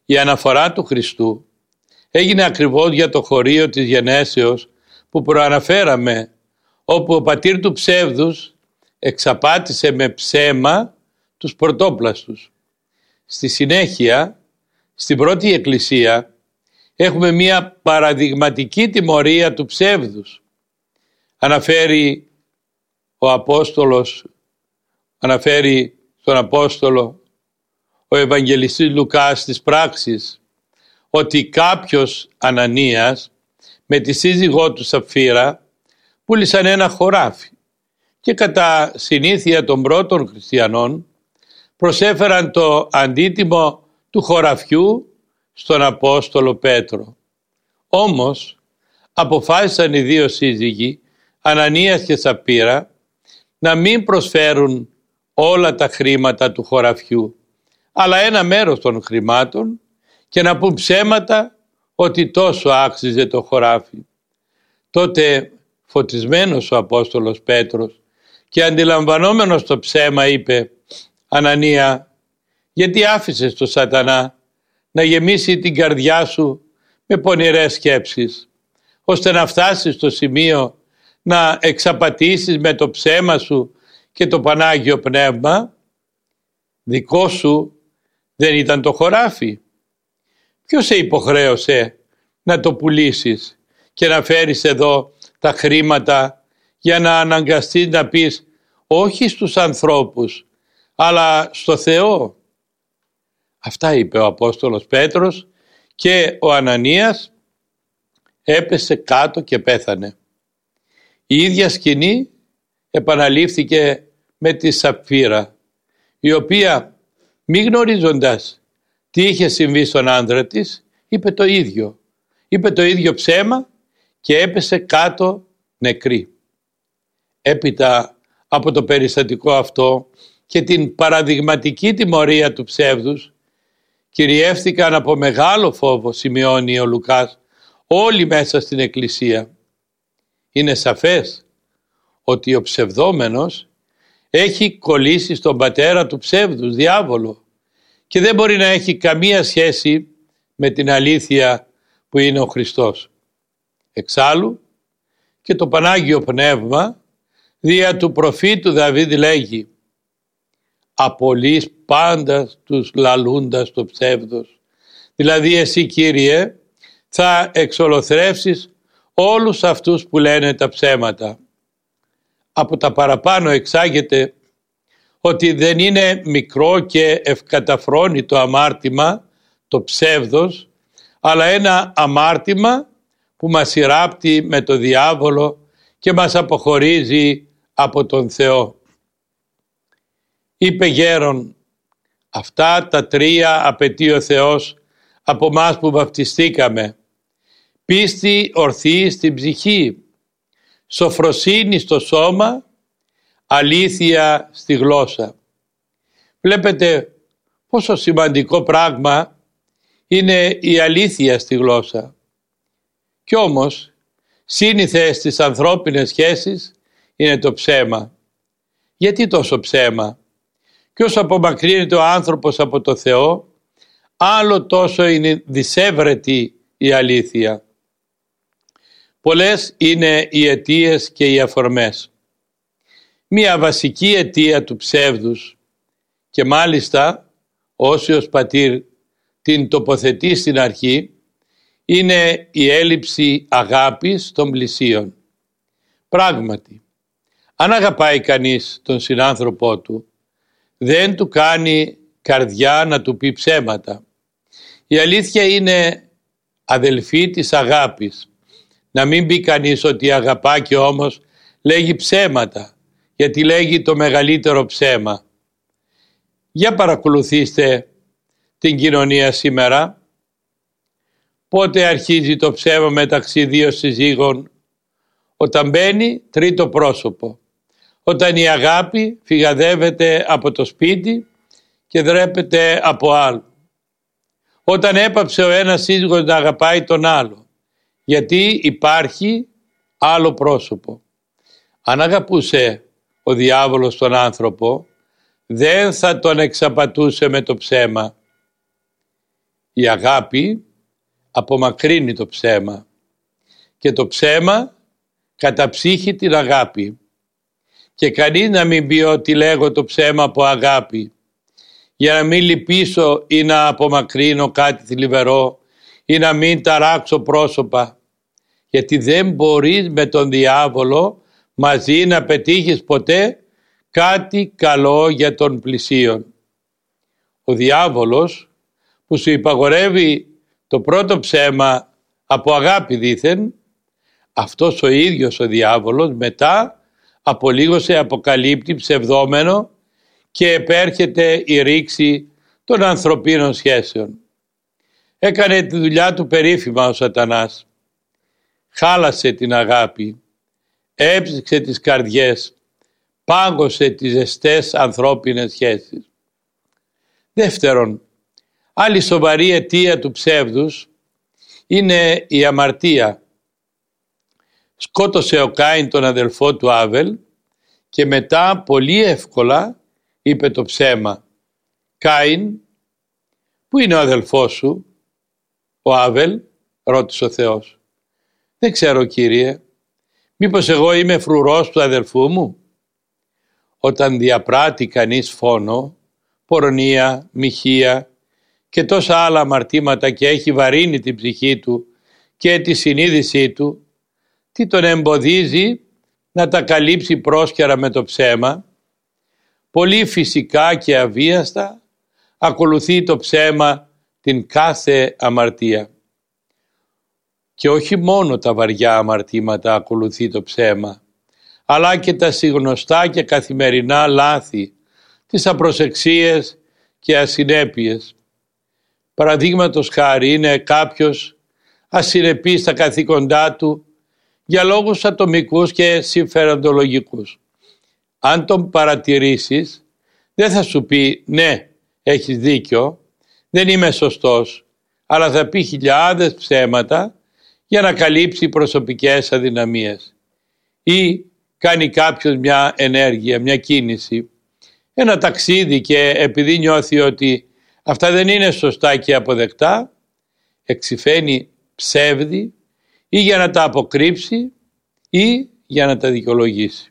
Η αναφορά του Χριστού έγινε ακριβώς για το χωρίο της γενέσεως που προαναφέραμε, όπου ο πατήρ του ψεύδους εξαπάτησε με ψέμα τους πρωτόπλαστους. Στη συνέχεια, στην πρώτη εκκλησία, έχουμε μία παραδειγματική τιμωρία του ψεύδους. Αναφέρει στον Απόστολο ο Ευαγγελιστής Λουκάς στις πράξεις, ότι κάποιος Ανανίας με τη σύζυγό του Σαπφύρα πούλησαν ένα χωράφι και κατά συνήθεια των πρώτων χριστιανών προσέφεραν το αντίτιμο του χωραφιού στον Απόστολο Πέτρο. Όμως αποφάσισαν οι δύο σύζυγοι, Ανανίας και Σαπφύρα, να μην προσφέρουν όλα τα χρήματα του χωραφιού, αλλά ένα μέρος των χρημάτων, και να πούν ψέματα ότι τόσο άξιζε το χωράφι. Τότε φωτισμένος ο Απόστολος Πέτρος και αντιλαμβανόμενος το ψέμα είπε: «Ανανία, γιατί άφησες το Σατανά να γεμίσει την καρδιά σου με πονηρές σκέψεις, ώστε να φτάσεις στο σημείο να εξαπατήσεις με το ψέμα σου και το Πανάγιο Πνεύμα? Δικό σου δεν ήταν το χωράφι? Ποιος σε υποχρέωσε να το πουλήσεις και να φέρεις εδώ τα χρήματα για να αναγκαστείς να πεις όχι στους ανθρώπους, αλλά στο Θεό?» Αυτά είπε ο Απόστολος Πέτρος και ο Ανανίας έπεσε κάτω και πέθανε. Η ίδια σκηνή επαναλήφθηκε με τη Σαπφύρα, η οποία μη γνωρίζοντας τι είχε συμβεί στον άντρα της, είπε το ίδιο ψέμα και έπεσε κάτω νεκρή. Έπειτα από το περιστατικό αυτό και την παραδειγματική τιμωρία του ψεύδους, κυριεύτηκαν από μεγάλο φόβο, σημειώνει ο Λουκάς, όλοι μέσα στην Εκκλησία. Είναι σαφές ότι ο ψευδόμενος έχει κολλήσει στον πατέρα του ψεύδους, διάβολο, και δεν μπορεί να έχει καμία σχέση με την αλήθεια που είναι ο Χριστός. Εξάλλου και το Πανάγιο Πνεύμα δια του προφήτου Δαβίδ λέγει: «Απολύς πάντα τους λαλούντας το ψεύδος». Δηλαδή εσύ, Κύριε, θα εξολοθρεύσεις όλους αυτούς που λένε τα ψέματα. Από τα παραπάνω εξάγεται ότι δεν είναι μικρό και ευκαταφρόνητο αμάρτημα το ψεύδος, αλλά ένα αμάρτημα που μας συρράπτει με το διάβολο και μας αποχωρίζει από τον Θεό. Είπε γέρον: «Αυτά τα τρία απαιτεί ο Θεός από μας που βαπτιστήκαμε: πίστη ορθή στην ψυχή, σοφροσύνη στο σώμα, αλήθεια στη γλώσσα». Βλέπετε πόσο σημαντικό πράγμα είναι η αλήθεια στη γλώσσα. Κι όμως σύνηθε στις ανθρώπινες σχέσεις είναι το ψέμα. Γιατί τόσο ψέμα? Και όσο απομακρύνεται ο άνθρωπος από το Θεό, άλλο τόσο είναι δυσέβρετη η αλήθεια. Πολλές είναι οι αιτίες και οι αφορμές. Μία βασική αιτία του ψεύδους, και μάλιστα ο Όσιος Πατήρ την τοποθετεί στην αρχή, είναι η έλλειψη αγάπης των πλησίων. Πράγματι, αν αγαπάει κανείς τον συνάνθρωπό του, δεν του κάνει καρδιά να του πει ψέματα. Η αλήθεια είναι αδελφή της αγάπης. Να μην πει κανείς ότι αγαπά και όμως λέγει ψέματα, γιατί λέγει το μεγαλύτερο ψέμα. Για παρακολουθήστε την κοινωνία σήμερα. Πότε αρχίζει το ψέμα μεταξύ δύο συζύγων? Όταν μπαίνει τρίτο πρόσωπο. Όταν η αγάπη φυγαδεύεται από το σπίτι και δρέπεται από άλλο. Όταν έπαψε ο ένας σύζυγος να αγαπάει τον άλλο, γιατί υπάρχει άλλο πρόσωπο. Αν αγαπούσε ο διάβολος τον άνθρωπο, δεν θα τον εξαπατούσε με το ψέμα. Η αγάπη απομακρύνει το ψέμα και το ψέμα καταψύχει την αγάπη. Και κανείς να μην πει ότι λέγω το ψέμα από αγάπη, για να μην λυπήσω ή να απομακρύνω κάτι θλιβερό ή να μην ταράξω πρόσωπα, γιατί δεν μπορείς με τον διάβολο μαζί να πετύχεις ποτέ κάτι καλό για τον πλησίον. Ο διάβολος που σου υπαγορεύει το πρώτο ψέμα από αγάπη δήθεν, αυτός ο ίδιος ο διάβολος μετά από λίγο σε αποκαλύπτει ψευδόμενο και επέρχεται η ρήξη των ανθρωπίνων σχέσεων. Έκανε τη δουλειά του περίφημα ο Σατανάς. Χάλασε την αγάπη, έψυξε τις καρδιές, πάγωσε τις ζεστές ανθρώπινες σχέσεις. Δεύτερον, άλλη σοβαρή αιτία του ψεύδους είναι η αμαρτία. Σκότωσε ο Κάιν τον αδελφό του Άβελ και μετά πολύ εύκολα είπε το ψέμα. «Κάιν, πού είναι ο αδελφός σου?» «Ο Άβελ», ρώτησε ο Θεός. «Δεν ξέρω, Κύριε, μήπως εγώ είμαι φρουρός του αδελφού μου?» Όταν διαπράττει κανείς φόνο, πορνεία, μοιχεία και τόσα άλλα αμαρτήματα και έχει βαρύνει την ψυχή του και τη συνείδησή του, τι τον εμποδίζει να τα καλύψει πρόσκαιρα με το ψέμα? Πολύ φυσικά και αβίαστα ακολουθεί το ψέμα την κάθε αμαρτία. Και όχι μόνο τα βαριά αμαρτήματα ακολουθεί το ψέμα, αλλά και τα συγνωστά και καθημερινά λάθη, τις απροσεξίες και ασυνέπειες. Παραδείγματος χάρη, είναι κάποιος ασυνεπής στα καθήκοντά του για λόγους ατομικούς και συμφεροντολογικούς. Αν τον παρατηρήσεις, δεν θα σου πει «ναι, έχεις δίκιο, δεν είμαι σωστός», αλλά θα πει χιλιάδες ψέματα για να καλύψει προσωπικές αδυναμίες. Ή κάνει κάποιος μια ενέργεια, μια κίνηση, ένα ταξίδι, και επειδή νιώθει ότι αυτά δεν είναι σωστά και αποδεκτά, εξυφαίνει ψεύδι ή για να τα αποκρύψει ή για να τα δικαιολογήσει.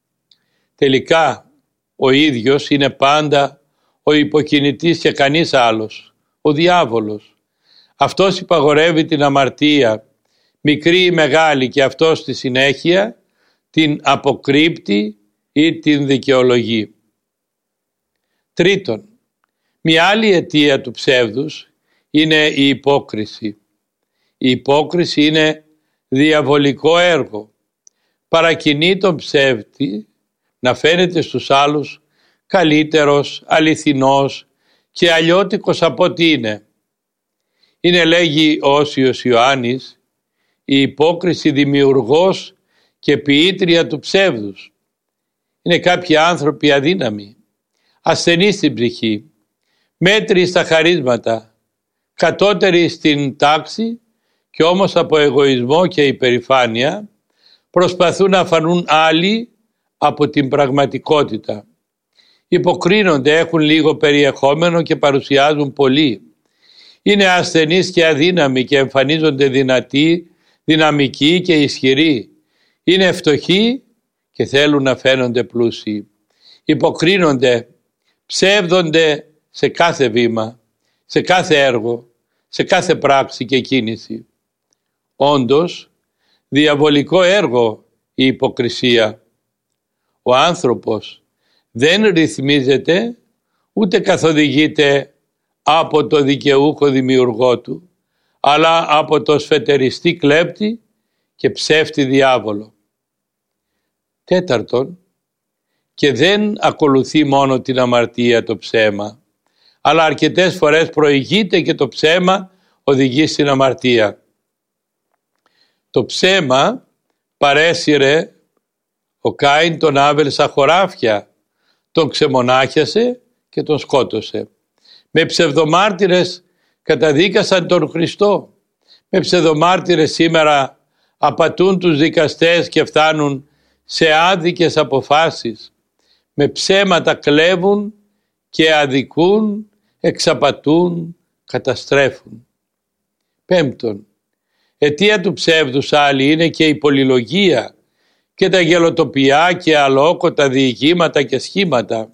Τελικά ο ίδιος είναι πάντα ο υποκινητής και κανείς άλλος, ο διάβολος. Αυτός υπαγορεύει την αμαρτία, μικρή ή μεγάλη, και αυτός στη συνέχεια την αποκρύπτει ή την δικαιολογεί. Τρίτον, μια άλλη αιτία του ψεύδους είναι η υπόκριση. Η υπόκριση είναι διαβολικό έργο. Παρακινεί τον ψεύτη να φαίνεται στους άλλους καλύτερος, αληθινός και αλλιώτικος από ό,τι είναι. Είναι, λέγει ο Όσιος Ιωάννης, η υπόκριση δημιουργός και ποιήτρια του ψεύδους. Είναι κάποιοι άνθρωποι αδύναμοι, ασθενείς στην ψυχή, μέτριοι στα χαρίσματα, κατώτεροι στην τάξη, και όμως από εγωισμό και υπερηφάνεια προσπαθούν να φανούν άλλοι από την πραγματικότητα. Υποκρίνονται, έχουν λίγο περιεχόμενο και παρουσιάζουν πολύ. Είναι ασθενείς και αδύναμοι και εμφανίζονται δυνατοί, δυναμικοί και ισχυροί. Είναι φτωχοί και θέλουν να φαίνονται πλούσιοι. Υποκρίνονται, ψεύδονται σε κάθε βήμα, σε κάθε έργο, σε κάθε πράξη και κίνηση. Όντως, διαβολικό έργο η υποκρισία. Ο άνθρωπος δεν ρυθμίζεται ούτε καθοδηγείται από το δικαιούχο δημιουργό του, αλλά από το σφετεριστή κλέπτη και ψεύτη διάβολο. Τέταρτον, και δεν ακολουθεί μόνο την αμαρτία το ψέμα, αλλά αρκετές φορές προηγείται και το ψέμα οδηγεί στην αμαρτία. Το ψέμα παρέσυρε ο Κάιν τον Άβελ στα χωράφια, τον ξεμονάχιασε και τον σκότωσε. Με ψευδομάρτυρες καταδίκασαν τον Χριστό. Με ψευδομάρτυρες σήμερα απατούν τους δικαστές και φτάνουν σε άδικες αποφάσεις. Με ψέματα κλέβουν και αδικούν, εξαπατούν, καταστρέφουν. Πέμπτον, αιτία του ψεύδους άλλη είναι και η πολυλογία και τα γελοτοπιά και αλόκοτα διηγήματα και σχήματα.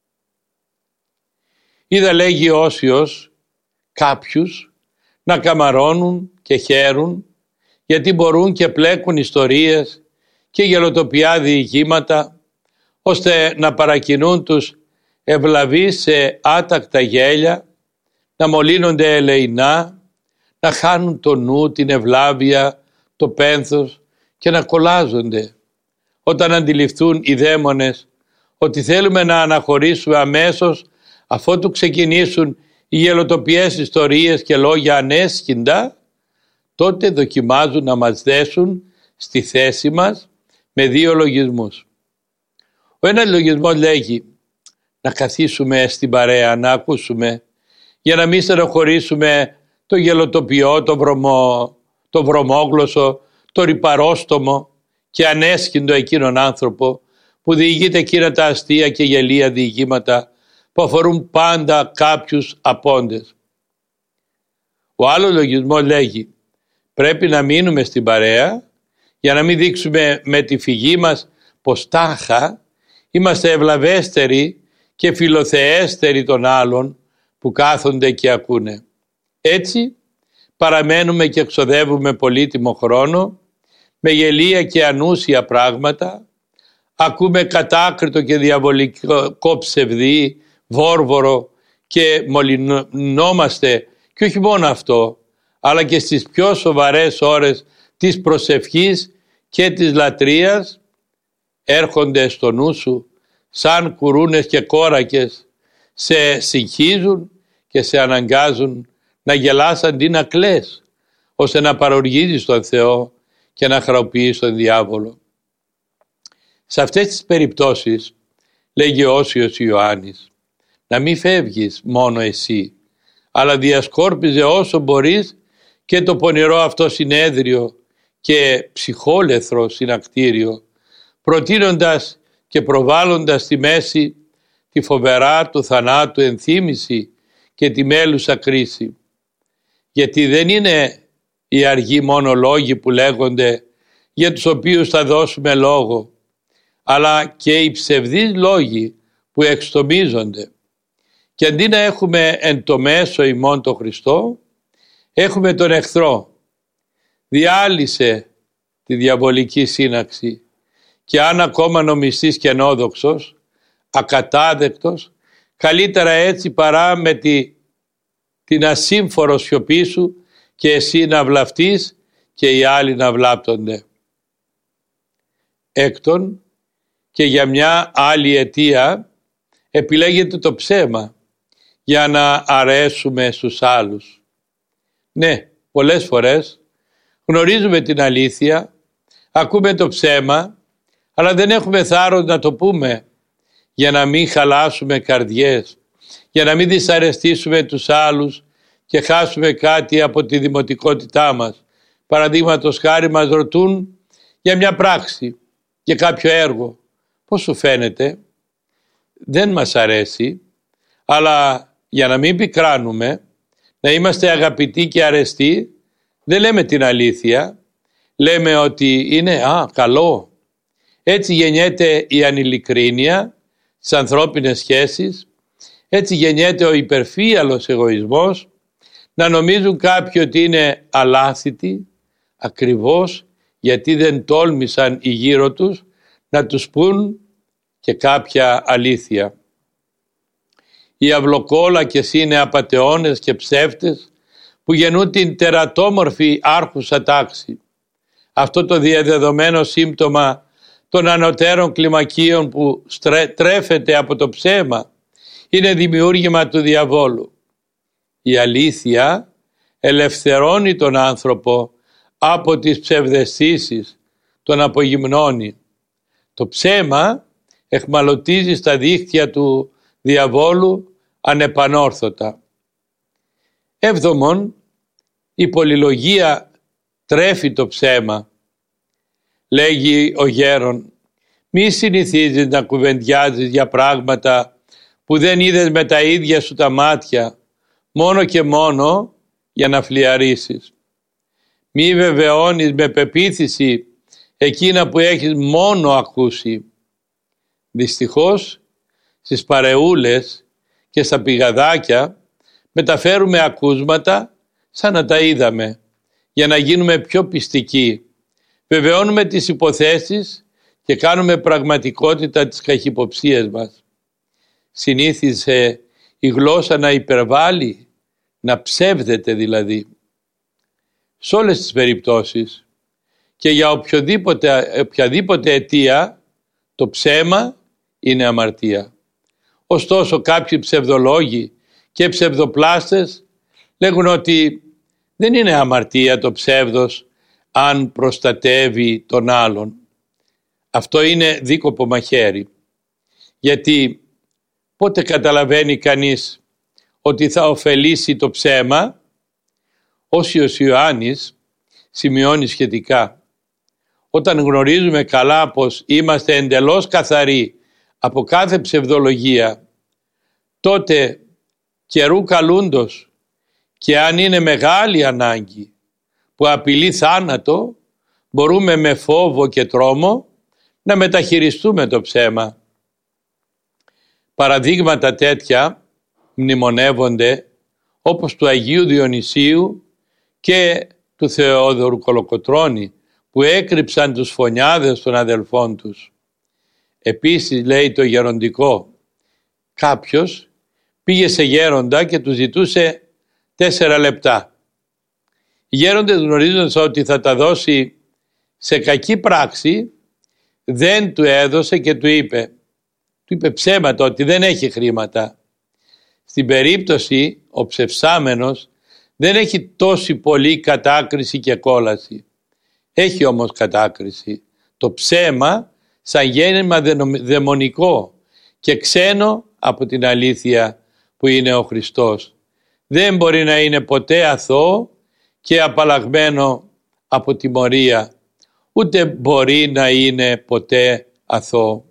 Είδα, λέγει Όσιος, κάποιους να καμαρώνουν και χαίρουν γιατί μπορούν και πλέκουν ιστορίες και γελοτοπιά διηγήματα ώστε να παρακινούν τους ευλαβείς σε άτακτα γέλια, να μολύνονται ελεεινά, να χάνουν το νου, την ευλάβεια, το πένθος και να κολλάζονται όταν αντιληφθούν οι δαίμονες ότι θέλουμε να αναχωρήσουμε αμέσως αφότου ξεκινήσουν οι γελοτοπιές ιστορίες και λόγια ανέσχυντα, τότε δοκιμάζουν να μας δέσουν στη θέση μας με δύο λογισμούς. Ο ένας λογισμός λέγει να καθίσουμε στην παρέα, να ακούσουμε, για να μην στενοχωρήσουμε το γελοτοπιό, το βρωμόγλωσσο, το ρυπαρόστομο και ανέσχυντο εκείνον άνθρωπο που διηγείται εκείνα τα αστεία και γελία διηγήματα που αφορούν πάντα κάποιους απόντες. Ο άλλος λογισμός λέγει πρέπει να μείνουμε στην παρέα για να μην δείξουμε με τη φυγή μας πως τάχα είμαστε ευλαβέστεροι και φιλοθεέστεροι των άλλων που κάθονται και ακούνε. Έτσι παραμένουμε και εξοδεύουμε πολύτιμο χρόνο με γελία και ανούσια πράγματα, ακούμε κατάκριτο και διαβολικό ψευδί, βόρβορο και μολυνόμαστε, και όχι μόνο αυτό, αλλά και στις πιο σοβαρές ώρες της προσευχής και της λατρείας έρχονται στο νου σου σαν κουρούνες και κόρακες, σε συγχύζουν και σε αναγκάζουν να γελάς αντί να κλαις, ώστε να παροργίζεις τον Θεό και να χαροποιείς τον διάβολο. Σε αυτές τις περιπτώσεις, λέγει ο Όσιος Ιωάννης, να μην φεύγεις μόνο εσύ, αλλά διασκόρπιζε όσο μπορείς και το πονηρό αυτό συνέδριο και ψυχόλεθρο συνακτήριο, προτείνοντας και προβάλλοντας στη μέση τη φοβερά του θανάτου ενθύμηση και τη μέλουσα κρίση. Γιατί δεν είναι οι αργοί μόνο λόγοι που λέγονται, για τους οποίους θα δώσουμε λόγο, αλλά και οι ψευδείς λόγοι που εξτομίζονται. Και αντί να έχουμε εν το μέσο ημών τον Χριστό, έχουμε τον εχθρό. Διάλυσε τη διαβολική σύναξη και αν ακόμα νομιστείς και ενόδοξος, ακατάδεκτος, καλύτερα έτσι παρά με την ασύμφορο σιωπή σου και εσύ να βλαφτείς και οι άλλοι να βλάπτονται. Έκτον, και για μια άλλη αιτία επιλέγεται το ψέμα για να αρέσουμε στους άλλους. Ναι, πολλές φορές γνωρίζουμε την αλήθεια, ακούμε το ψέμα, αλλά δεν έχουμε θάρρος να το πούμε για να μην χαλάσουμε καρδιές, για να μην δυσαρεστήσουμε τους άλλους και χάσουμε κάτι από τη δημοτικότητά μας. Παραδείγματος χάρη μας ρωτούν για μια πράξη, για κάποιο έργο. Πώς σου φαίνεται? Δεν μας αρέσει, αλλά για να μην πικράνουμε, να είμαστε αγαπητοί και αρεστοί, δεν λέμε την αλήθεια, λέμε ότι είναι καλό. Έτσι γεννιέται η ανηλικρίνεια στις ανθρώπινες σχέσεις, έτσι γεννιέται ο υπερφύαλος εγωισμός, να νομίζουν κάποιοι ότι είναι αλάθητοι, ακριβώς γιατί δεν τόλμησαν οι γύρω τους να τους πούν και κάποια αλήθεια. Οι αυλοκόλακες είναι απατεώνες και ψεύτες που γεννούν την τερατόμορφη άρχουσα τάξη. Αυτό το διαδεδομένο σύμπτωμα των ανωτέρων κλιμακίων που τρέφεται από το ψέμα είναι δημιούργημα του διαβόλου. Η αλήθεια ελευθερώνει τον άνθρωπο από τις ψευδαισθήσεις, τον απογυμνώνει. Το ψέμα εχμαλωτίζει στα δίχτυα του διαβόλου ανεπανόρθωτα. Έβδομον, η πολυλογία τρέφει το ψέμα. Λέγει ο γέρον, μη συνηθίζεις να κουβεντιάζεις για πράγματα που δεν είδες με τα ίδια σου τα μάτια, μόνο και μόνο για να φλιαρίσεις. Μη βεβαιώνεις με πεποίθηση εκείνα που έχεις μόνο ακούσει. Δυστυχώς στις παρεούλες και στα πηγαδάκια μεταφέρουμε ακούσματα σαν να τα είδαμε, για να γίνουμε πιο πιστικοί. Βεβαιώνουμε τις υποθέσεις και κάνουμε πραγματικότητα τις καχυποψίες μας. Συνήθισε η γλώσσα να υπερβάλλει, να ψεύδεται δηλαδή. Σε όλες τις περιπτώσεις και για οποιαδήποτε αιτία, το ψέμα είναι αμαρτία. Ωστόσο κάποιοι ψευδολόγοι και ψευδοπλάστες λέγουν ότι δεν είναι αμαρτία το ψεύδος αν προστατεύει τον άλλον. Αυτό είναι δίκοπο μαχαίρι. Γιατί πότε καταλαβαίνει κανείς ότι θα ωφελήσει το ψέμα? Όσιος Ιωάννης σημειώνει σχετικά. Όταν γνωρίζουμε καλά πως είμαστε εντελώς καθαροί από κάθε ψευδολογία, τότε καιρού καλούντος και αν είναι μεγάλη ανάγκη που απειλεί θάνατο, μπορούμε με φόβο και τρόμο να μεταχειριστούμε το ψέμα. Παραδείγματα τέτοια μνημονεύονται όπως του Αγίου Διονυσίου και του Θεόδωρου Κολοκοτρώνη, που έκρυψαν τους φωνιάδες των αδελφών τους. Επίσης, λέει το γεροντικό, κάποιος πήγε σε γέροντα και του ζητούσε 4 λεπτά. Οι γέροντες, γνωρίζοντας ότι θα τα δώσει σε κακή πράξη, δεν του έδωσε και του είπε ψέματα ότι δεν έχει χρήματα. Στην περίπτωση ο ψευσάμενος δεν έχει τόση πολύ κατάκριση και κόλαση. Έχει όμως κατάκριση. Το ψέμα σαν γέννημα δαιμονικό και ξένο από την αλήθεια που είναι ο Χριστός. Δεν μπορεί να είναι ποτέ αθώο και απαλλαγμένο από τιμωρία, ούτε μπορεί να είναι ποτέ αθώο.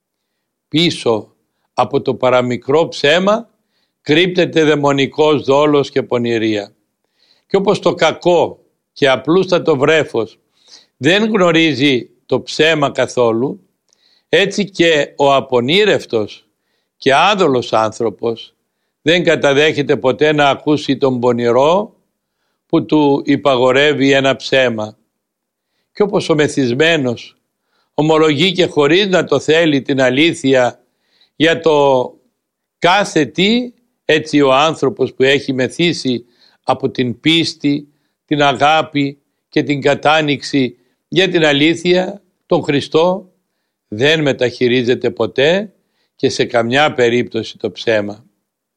Πίσω από το παραμικρό ψέμα κρύπτεται δαιμονικός δόλος και πονηρία. Και όπως το κακό και απλούστατο βρέφος δεν γνωρίζει το ψέμα καθόλου, έτσι και ο απονήρευτος και άδολος άνθρωπος δεν καταδέχεται ποτέ να ακούσει τον πονηρό που του υπαγορεύει ένα ψέμα. Και όπως ο μεθυσμένος ομολογεί και χωρίς να το θέλει την αλήθεια για το κάθε τι, έτσι ο άνθρωπος που έχει μεθύσει από την πίστη, την αγάπη και την κατάνοιξη για την αλήθεια, τον Χριστό, δεν μεταχειρίζεται ποτέ και σε καμιά περίπτωση το ψέμα.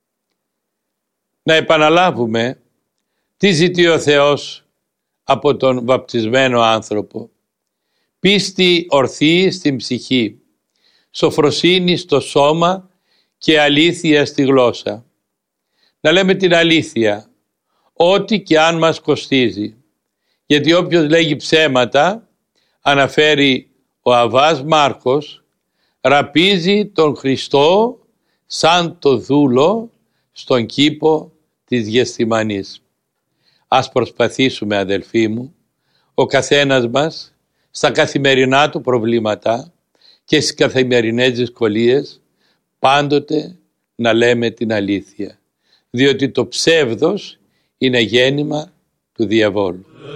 Να επαναλάβουμε τι ζητεί ο Θεός από τον βαπτισμένο άνθρωπο. Πίστη ορθή στην ψυχή, σοφροσύνη στο σώμα και αλήθεια στη γλώσσα. Να λέμε την αλήθεια, ό,τι και αν μας κοστίζει. Γιατί όποιος λέγει ψέματα, αναφέρει ο Αββάς Μάρκος, ραπίζει τον Χριστό σαν το δούλο στον κήπο της Γεσθημανής. Ας προσπαθήσουμε, αδελφοί μου, ο καθένας μας στα καθημερινά του προβλήματα και στις καθημερινές δυσκολίες πάντοτε να λέμε την αλήθεια, διότι το ψεύδος είναι γέννημα του διαβόλου.